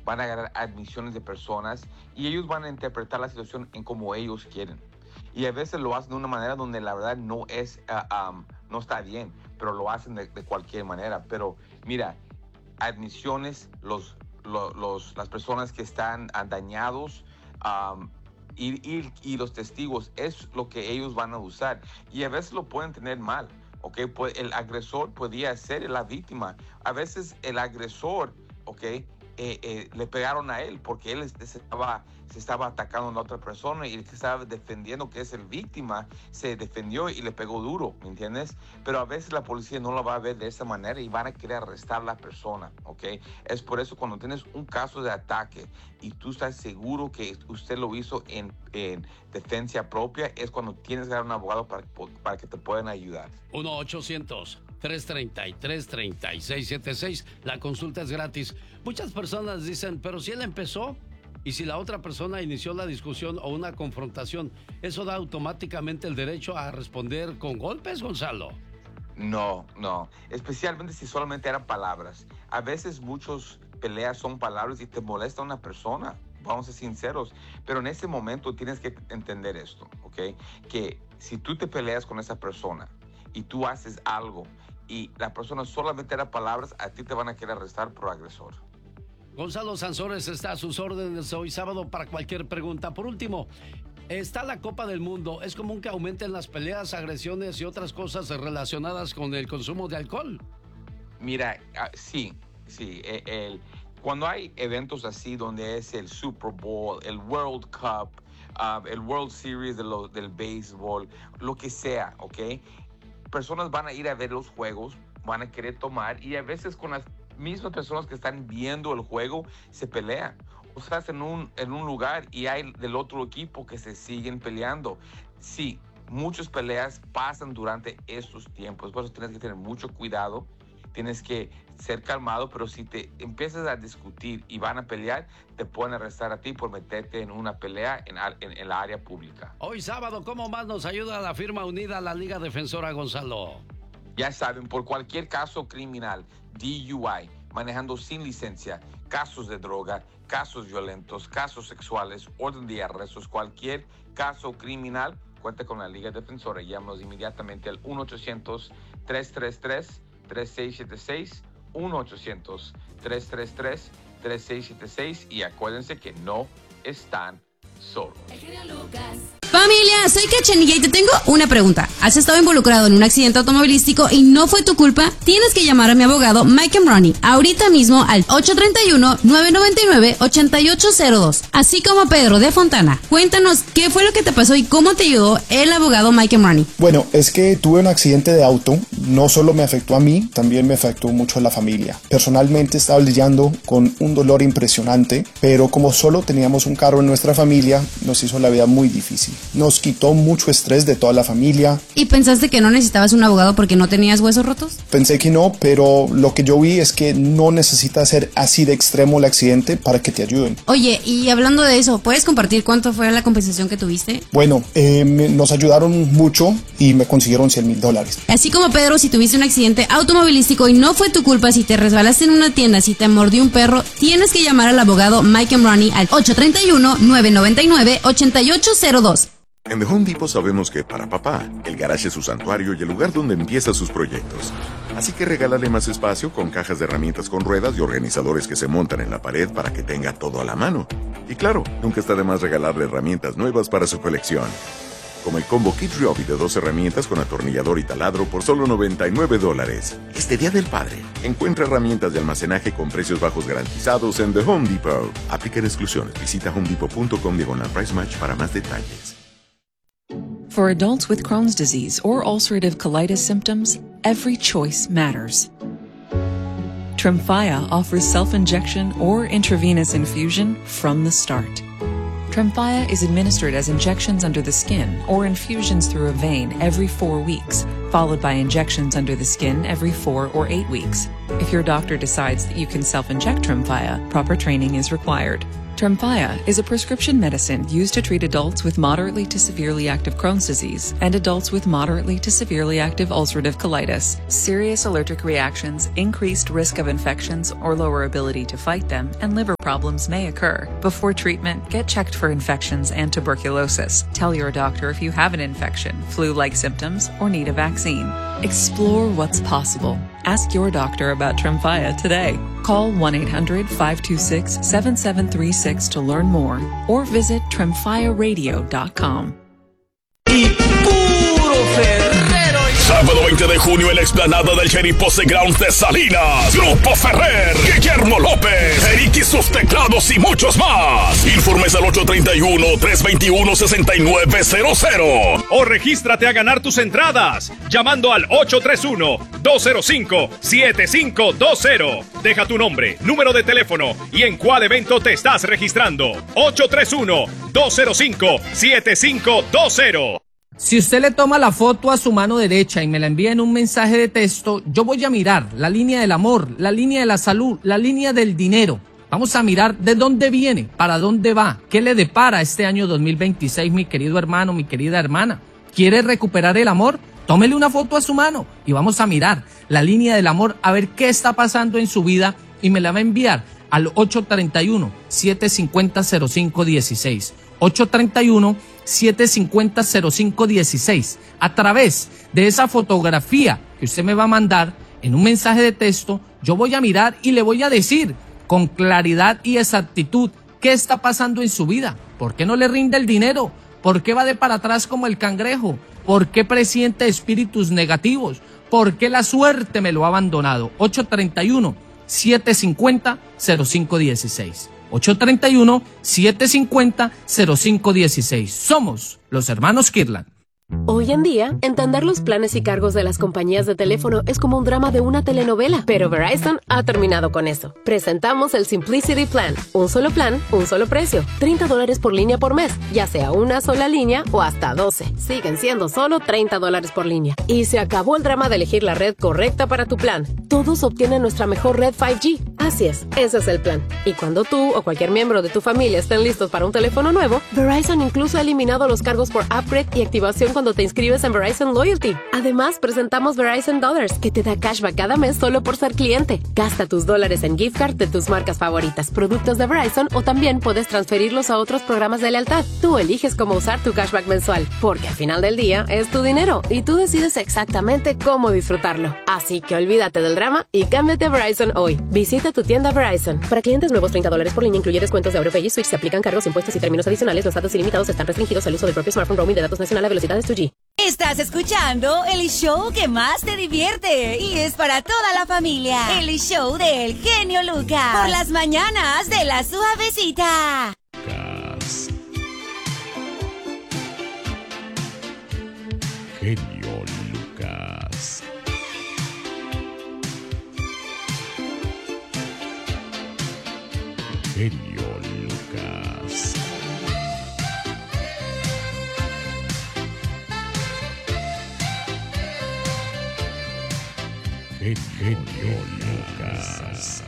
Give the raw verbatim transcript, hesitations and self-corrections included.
van a agarrar admisiones de personas y ellos van a interpretar la situación en como ellos quieren. Y a veces lo hacen de una manera donde la verdad no es, uh, um, no está bien, pero lo hacen de, de cualquier manera. Pero mira, admisiones, los, los, los, las personas que están dañados um, y, y, y los testigos es lo que ellos van a usar. Y a veces lo pueden tener mal. Okay, pues el agresor podía ser la víctima. A veces el agresor, okay, eh, eh, le pegaron a él porque él se estaba, se estaba atacando a la otra persona y el que estaba defendiendo, que es el víctima, se defendió y le pegó duro, ¿me entiendes? Pero a veces la policía no lo va a ver de esa manera y van a querer arrestar a la persona, ¿ok? Es por eso cuando tienes un caso de ataque y tú estás seguro que usted lo hizo en, en defensa propia, es cuando tienes que dar un abogado para, para que te puedan ayudar. uno ochocientos tres treinta y tres treinta y seis setenta y seis. La consulta es gratis. Muchas personas dicen, pero si él empezó y si la otra persona inició la discusión o una confrontación, ¿eso da automáticamente el derecho a responder con golpes, Gonzalo? No, no. Especialmente si solamente eran palabras. A veces muchas peleas son palabras y te molesta una persona. Vamos a ser sinceros. Pero en ese momento tienes que entender esto, ¿ok? Que si tú te peleas con esa persona y tú haces algo y la persona solamente era palabras, a ti te van a querer arrestar por agresor. Gonzalo Sansores está a sus órdenes hoy sábado para cualquier pregunta. Por último, está la Copa del Mundo. ¿Es común que aumenten las peleas, agresiones y otras cosas relacionadas con el consumo de alcohol? Mira, uh, sí, sí. El, el, cuando hay eventos así donde es el Super Bowl, el World Cup, uh, el World Series de lo, del béisbol, lo que sea, ¿ok? Personas van a ir a ver los juegos, van a querer tomar y a veces con las mismas personas que están viendo el juego se pelean. O estás en un, en un lugar y hay del otro equipo que se siguen peleando. Sí, muchas peleas pasan durante estos tiempos, por eso tienes que tener mucho cuidado, tienes que ser calmado, pero si te empiezas a discutir y van a pelear, te pueden arrestar a ti por meterte en una pelea en, en, en la área pública. Hoy sábado, ¿cómo más nos ayuda la firma unida a la Liga Defensora, Gonzalo? Ya saben, por cualquier caso criminal, D U I, manejando sin licencia, casos de droga, casos violentos, casos sexuales, orden de arrestos, cualquier caso criminal, cuenta con la Liga Defensora. Llámanos inmediatamente al uno ochocientos tres tres tres tres seis siete seis, uno ochocientos tres tres tres tres seis siete seis y acuérdense que no están solos. Familia, soy Cachanilla y te tengo una pregunta. ¿Has estado involucrado en un accidente automovilístico y no fue tu culpa? Tienes que llamar a mi abogado Mike Ronnie ahorita mismo al ocho tres uno, nueve nueve nueve, ocho ocho cero dos. Así como Pedro de Fontana. Cuéntanos qué fue lo que te pasó y cómo te ayudó el abogado Mike Ronnie. Bueno, es que tuve un accidente de auto. No solo me afectó a mí, también me afectó mucho a la familia. Personalmente estaba lidiando con un dolor impresionante, pero como solo teníamos un carro en nuestra familia, nos hizo la vida muy difícil. Nos quitó mucho estrés de toda la familia. ¿Y pensaste que no necesitabas un abogado porque no tenías huesos rotos? Pensé que no, pero lo que yo vi es que no necesita ser así de extremo el accidente para que te ayuden. Oye, y hablando de eso, ¿puedes compartir cuánto fue la compensación que tuviste? Bueno, eh, me, nos ayudaron mucho y me consiguieron cien mil dólares. Así como Pedro, si tuviste un accidente automovilístico y no fue tu culpa, si te resbalaste en una tienda, si te mordió un perro, tienes que llamar al abogado Mike Ronnie al ocho tres uno, nueve nueve nueve, ocho ocho cero dos. En The Home Depot sabemos que para papá, el garaje es su santuario y el lugar donde empieza sus proyectos. Así que regálale más espacio con cajas de herramientas con ruedas y organizadores que se montan en la pared para que tenga todo a la mano. Y claro, nunca está de más regalarle herramientas nuevas para su colección. Como el combo Kid Ryobi de dos herramientas con atornillador y taladro por solo noventa y nueve dólares. Este Día del Padre, encuentra herramientas de almacenaje con precios bajos garantizados en The Home Depot. Aplican exclusiones. Visita homedepot punto com diagonal price match para más detalles. For adults with Crohn's disease or ulcerative colitis symptoms, every choice matters. Tremfya offers self-injection or intravenous infusion from the start. Tremfya is administered as injections under the skin or infusions through a vein every four weeks, followed by injections under the skin every four or eight weeks. If your doctor decides that you can self-inject Tremfya, proper training is required. Tremfya is a prescription medicine used to treat adults with moderately to severely active Crohn's disease and adults with moderately to severely active ulcerative colitis. Serious allergic reactions, increased risk of infections or lower ability to fight them, and liver problems may occur. Before treatment, get checked for infections and tuberculosis. Tell your doctor if you have an infection, flu-like symptoms, or need a vaccine. Explore what's possible. Ask your doctor about Tremfya today. Call one eight hundred, five two six, seven seven three six to learn more or visit tremfya radio dot com. Y puro Ferrero. Sábado veinte de junio en la explanada del Sheriff Posse Grounds de Salinas. Grupo Ferrer, Guillermo López, Eric y sus teclados y muchos más. Informes al ocho tres uno, tres dos uno, seis nueve cero cero. O regístrate a ganar tus entradas llamando al ocho tres uno, dos cero cinco, siete cinco dos cero. Deja tu nombre, número de teléfono y en cuál evento te estás registrando. ocho tres uno, dos cero cinco, siete cinco dos cero. Si usted le toma la foto a su mano derecha y me la envía en un mensaje de texto, yo voy a mirar la línea del amor, la línea de la salud, la línea del dinero. Vamos a mirar de dónde viene, para dónde va, qué le depara este año dos mil veintiséis, mi querido hermano, mi querida hermana. ¿Quiere recuperar el amor? Tómele una foto a su mano y vamos a mirar la línea del amor, a ver qué está pasando en su vida y me la va a enviar al ocho tres uno, siete cinco cero, cero cinco uno seis. ocho tres uno, siete cinco cero, cero cinco uno seis. A través de esa fotografía que usted me va a mandar en un mensaje de texto, yo voy a mirar y le voy a decir con claridad y exactitud qué está pasando en su vida. ¿Por qué no le rinde el dinero? ¿Por qué va de para atrás como el cangrejo? ¿Por qué presiente espíritus negativos? ¿Por qué la suerte me lo ha abandonado? ocho tres uno, siete cinco cero, cero cinco uno seis. ocho tres uno, siete cinco cero, cero cinco uno seis. Somos los hermanos Kirtland. Hoy en día, entender los planes y cargos de las compañías de teléfono es como un drama de una telenovela, pero Verizon ha terminado con eso. Presentamos el Simplicity Plan, un solo plan, un solo precio, treinta dólares por línea por mes, ya sea una sola línea o hasta doce. Siguen siendo solo treinta dólares por línea. Y se acabó el drama de elegir la red correcta para tu plan. Todos obtienen nuestra mejor red cinco G. Así es, ese es el plan. Y cuando tú o cualquier miembro de tu familia estén listos para un teléfono nuevo, Verizon incluso ha eliminado los cargos por upgrade y activación cuando te inscribes en Verizon Loyalty. Además, presentamos Verizon Dollars, que te da cashback cada mes solo por ser cliente. Gasta tus dólares en gift card de tus marcas favoritas, productos de Verizon, o también puedes transferirlos a otros programas de lealtad. Tú eliges cómo usar tu cashback mensual, porque al final del día es tu dinero y tú decides exactamente cómo disfrutarlo. Así que olvídate del drama y cámbiate a Verizon hoy. Visita tu tienda Verizon. Para clientes nuevos, treinta dólares por línea incluye descuentos de AuroPay y Switch. Se aplican cargos, impuestos y términos adicionales. Los datos ilimitados están restringidos al uso del propio smartphone. Roaming de datos nacional a velocidades dos G. Estás escuchando el show que más te divierte y es para toda la familia. El show del genio Lucas. Por las mañanas de La Suavecita. Lucas. Genio Lucas. Genio Lucas. Genio Lucas.